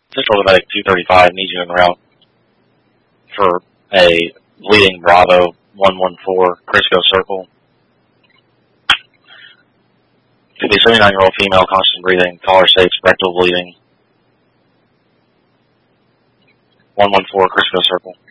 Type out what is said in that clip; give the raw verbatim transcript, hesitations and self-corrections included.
Central Medic two thirty-five needs you en route for a bleeding Bravo one one four, Crisco Circle. Could be a seventy-nine-year-old female, constant breathing, collar safe, rectal bleeding. one one four, Crisco Circle.